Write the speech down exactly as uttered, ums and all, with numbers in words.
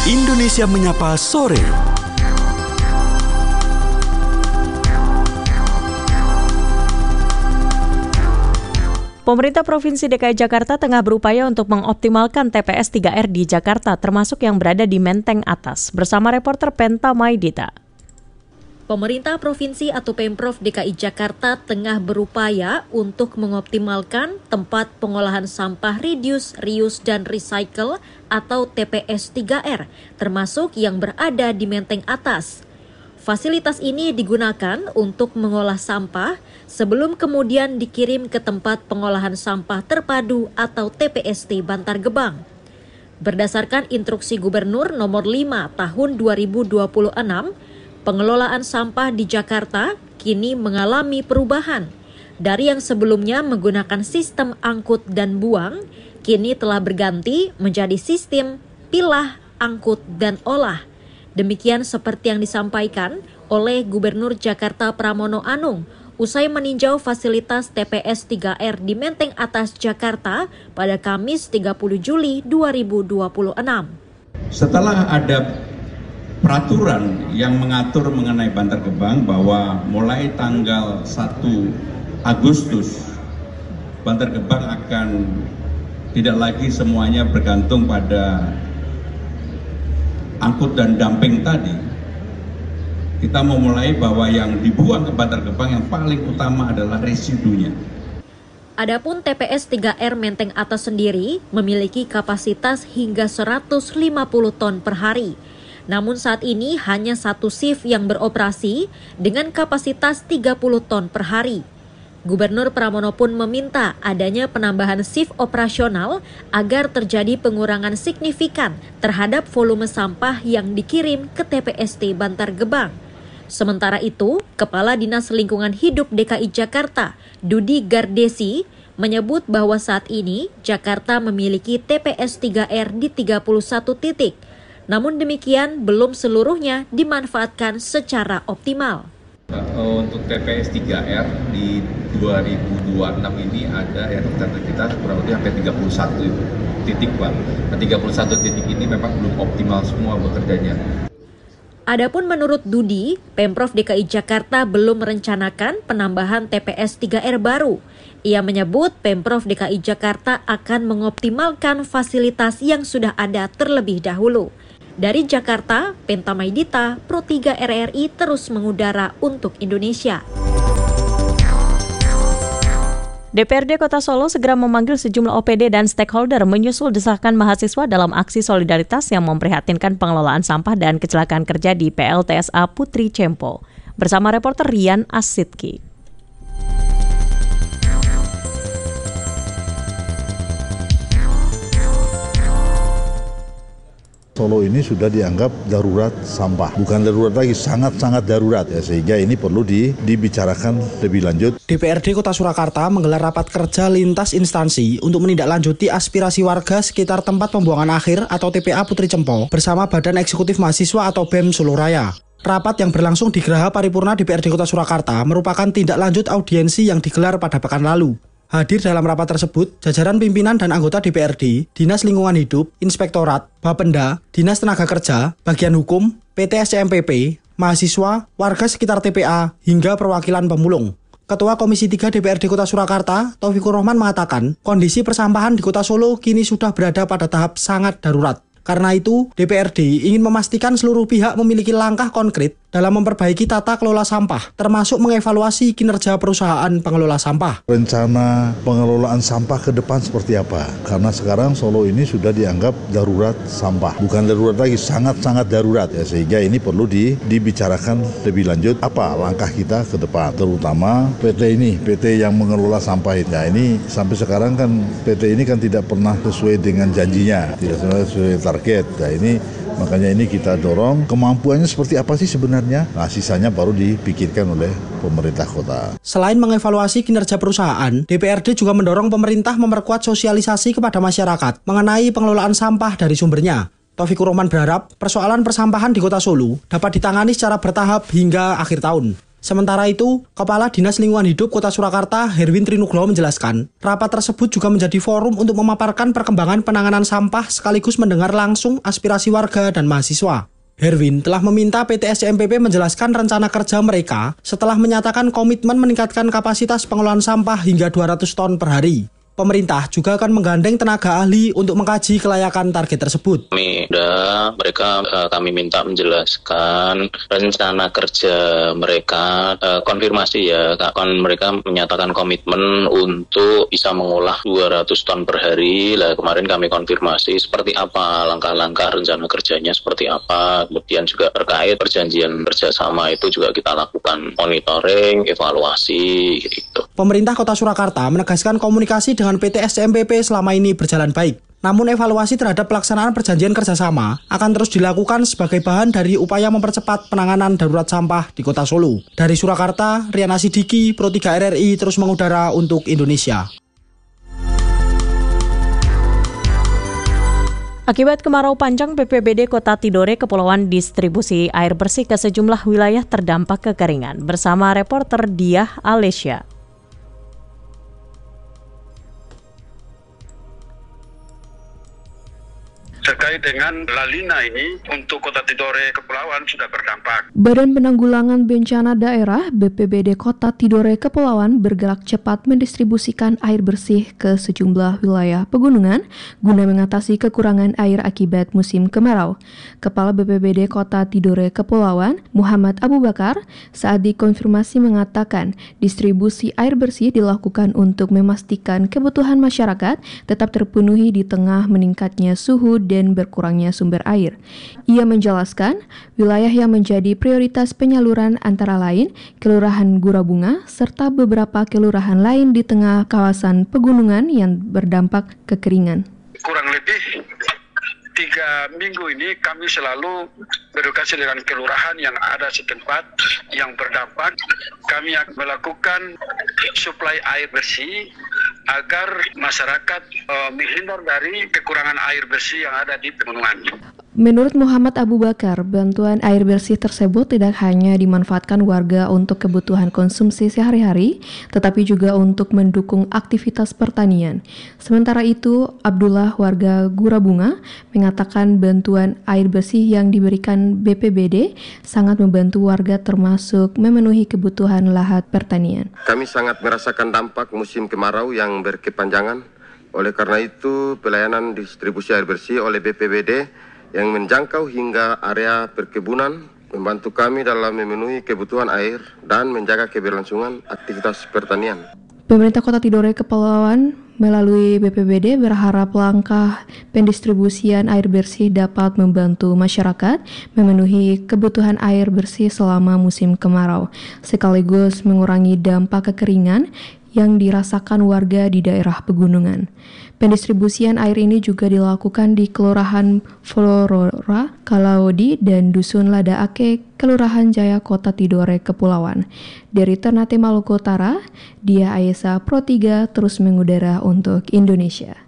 Indonesia Menyapa Sore. Pemerintah Provinsi D K I Jakarta tengah berupaya untuk mengoptimalkan T P S tiga R di Jakarta, termasuk yang berada di Menteng Atas. Bersama reporter Penta Maidita. Pemerintah Provinsi atau Pemprov D K I Jakarta tengah berupaya untuk mengoptimalkan tempat pengolahan sampah reduce, reuse, dan recycle atau T P S tiga R, termasuk yang berada di Menteng Atas. Fasilitas ini digunakan untuk mengolah sampah sebelum kemudian dikirim ke tempat pengolahan sampah terpadu atau T P S T Bantar Gebang. Berdasarkan instruksi Gubernur nomor lima tahun dua ribu dua puluh enam, pengelolaan sampah di Jakarta kini mengalami perubahan. Dari yang sebelumnya menggunakan sistem angkut dan buang, kini telah berganti menjadi sistem pilah, angkut, dan olah. Demikian seperti yang disampaikan oleh Gubernur Jakarta Pramono Anung usai meninjau fasilitas T P S tiga R di Menteng Atas, Jakarta pada Kamis tiga puluh Juli dua ribu dua puluh enam. Setelah ada peraturan yang mengatur mengenai Bantar Gebang bahwa mulai tanggal satu Agustus Bantar Gebang akan tidak lagi semuanya bergantung pada angkut dan dumping tadi, kita memulai bahwa yang dibuang ke Bantar Gebang yang paling utama adalah residunya. Adapun T P S tiga R Menteng Atas sendiri memiliki kapasitas hingga seratus lima puluh ton per hari. Namun saat ini hanya satu shift yang beroperasi dengan kapasitas tiga puluh ton per hari. Gubernur Pramono pun meminta adanya penambahan shift operasional agar terjadi pengurangan signifikan terhadap volume sampah yang dikirim ke T P S T Bantar Gebang. Sementara itu, Kepala Dinas Lingkungan Hidup D K I Jakarta, Dudi Gardesi, menyebut bahwa saat ini Jakarta memiliki T P S tiga R di tiga puluh satu titik. Namun demikian, belum seluruhnya dimanfaatkan secara optimal. Untuk T P S tiga R di dua ribu dua puluh enam ini ada yang tercatat kita kurang lebih hampir tiga puluh satu titik, Pak. Nah, tiga puluh satu titik ini memang belum optimal semua bekerjanya. Adapun menurut Dudi, Pemprov D K I Jakarta belum merencanakan penambahan T P S tiga R baru. Ia menyebut Pemprov D K I Jakarta akan mengoptimalkan fasilitas yang sudah ada terlebih dahulu. Dari Jakarta, Penta Maidita, Pro tiga R R I terus mengudara untuk Indonesia. D P R D Kota Solo segera memanggil sejumlah O P D dan stakeholder menyusul desakan mahasiswa dalam aksi solidaritas yang memprihatinkan pengelolaan sampah dan kecelakaan kerja di P L T S A Putri Cempo. Bersama reporter Rian Asidki. Solo ini sudah dianggap darurat sampah, bukan darurat lagi, sangat-sangat darurat ya, sehingga ini perlu di, dibicarakan lebih lanjut. D P R D Kota Surakarta menggelar rapat kerja lintas instansi untuk menindaklanjuti aspirasi warga sekitar tempat pembuangan akhir atau T P A Putri Cempo bersama Badan Eksekutif Mahasiswa atau B E M Soloraya. Rapat yang berlangsung di Geraha Paripurna D P R D Kota Surakarta merupakan tindak lanjut audiensi yang digelar pada pekan lalu. Hadir dalam rapat tersebut, jajaran pimpinan dan anggota D P R D, Dinas Lingkungan Hidup, Inspektorat, Bapenda, Dinas Tenaga Kerja, Bagian Hukum, P T S C M P P, mahasiswa, warga sekitar T P A, hingga perwakilan pemulung. Ketua Komisi tiga D P R D Kota Surakarta, Taufikur Rahman mengatakan, kondisi persampahan di Kota Solo kini sudah berada pada tahap sangat darurat. Karena itu, D P R D ingin memastikan seluruh pihak memiliki langkah konkret dalam memperbaiki tata kelola sampah, termasuk mengevaluasi kinerja perusahaan pengelola sampah. Rencana pengelolaan sampah ke depan seperti apa? Karena sekarang Solo ini sudah dianggap darurat sampah, bukan darurat lagi, sangat-sangat darurat ya, sehingga ini perlu di, dibicarakan lebih lanjut apa langkah kita ke depan, terutama P T ini, P T yang mengelola sampah ini. Nah, ini sampai sekarang kan P T ini kan tidak pernah sesuai dengan janjinya, tidak sesuai target. Nah, ini makanya ini kita dorong kemampuannya seperti apa sih sebenarnya. Nah, sisanya baru dipikirkan oleh pemerintah kota. Selain mengevaluasi kinerja perusahaan, D P R D juga mendorong pemerintah memperkuat sosialisasi kepada masyarakat mengenai pengelolaan sampah dari sumbernya. Taufikur Rahman berharap persoalan persampahan di Kota Solo dapat ditangani secara bertahap hingga akhir tahun. Sementara itu, Kepala Dinas Lingkungan Hidup Kota Surakarta, Herwin Trinugroho menjelaskan, rapat tersebut juga menjadi forum untuk memaparkan perkembangan penanganan sampah sekaligus mendengar langsung aspirasi warga dan mahasiswa. Herwin telah meminta P T S C M P P menjelaskan rencana kerja mereka setelah menyatakan komitmen meningkatkan kapasitas pengelolaan sampah hingga dua ratus ton per hari. Pemerintah juga akan menggandeng tenaga ahli untuk mengkaji kelayakan target tersebut. Kami sudah, mereka uh, kami minta menjelaskan rencana kerja mereka, uh, konfirmasi ya, kan mereka menyatakan komitmen untuk bisa mengolah dua ratus ton per hari. Lah kemarin kami konfirmasi seperti apa langkah-langkah rencana kerjanya seperti apa. Kemudian juga terkait perjanjian kerjasama itu juga kita lakukan monitoring, evaluasi gitu. Pemerintah Kota Surakarta menegaskan komunikasi dengan dengan P T S C M P P selama ini berjalan baik. Namun evaluasi terhadap pelaksanaan perjanjian kerjasama akan terus dilakukan sebagai bahan dari upaya mempercepat penanganan darurat sampah di Kota Solo. Dari Surakarta, Riana Sidiki, Pro tiga R R I terus mengudara untuk Indonesia. Akibat kemarau panjang, B P B D Kota Tidore Kepulauan distribusi air bersih ke sejumlah wilayah terdampak kekeringan. Bersama reporter Diah Alesya. Terkait dengan La Nina ini, untuk Kota Tidore Kepulauan sudah berdampak. Badan Penanggulangan Bencana Daerah B P B D Kota Tidore Kepulauan bergerak cepat mendistribusikan air bersih ke sejumlah wilayah pegunungan guna mengatasi kekurangan air akibat musim kemarau. Kepala B P B D Kota Tidore Kepulauan, Muhammad Abu Bakar, saat dikonfirmasi mengatakan distribusi air bersih dilakukan untuk memastikan kebutuhan masyarakat tetap terpenuhi di tengah meningkatnya suhu dan dan berkurangnya sumber air. Ia menjelaskan, wilayah yang menjadi prioritas penyaluran antara lain Kelurahan Gurabunga serta beberapa kelurahan lain di tengah kawasan pegunungan yang berdampak kekeringan. Kurang lebih tiga minggu ini kami selalu berkoordinasi dengan kelurahan yang ada setempat yang berdampak. Kami akan melakukan suplai air bersih agar masyarakat uh, menghindar dari kekurangan air bersih yang ada di pegunungan. Menurut Muhammad Abu Bakar, bantuan air bersih tersebut tidak hanya dimanfaatkan warga untuk kebutuhan konsumsi sehari-hari, tetapi juga untuk mendukung aktivitas pertanian. Sementara itu, Abdullah warga Gurabunga mengatakan bantuan air bersih yang diberikan B P B D sangat membantu warga termasuk memenuhi kebutuhan lahan pertanian. Kami sangat merasakan dampak musim kemarau yang berkepanjangan. Oleh karena itu, pelayanan distribusi air bersih oleh B P B D yang menjangkau hingga area perkebunan membantu kami dalam memenuhi kebutuhan air dan menjaga keberlangsungan aktivitas pertanian. Pemerintah Kota Tidore Kepulauan melalui B P B D berharap langkah pendistribusian air bersih dapat membantu masyarakat memenuhi kebutuhan air bersih selama musim kemarau, sekaligus mengurangi dampak kekeringan yang dirasakan warga di daerah pegunungan. Pendistribusian air ini juga dilakukan di Kelurahan Florora, Kalaodi, dan Dusun Lada Ake, Kelurahan Jaya Kota Tidore Kepulauan. Dari Ternate Maluku Utara, Diah Aisyah Pro tiga terus mengudara untuk Indonesia.